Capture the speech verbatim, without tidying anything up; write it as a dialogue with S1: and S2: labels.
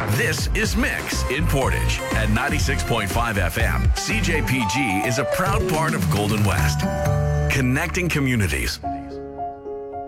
S1: This is Mix in Portage at ninety-six point five F M. C J P G is a proud part of Golden West, connecting communities.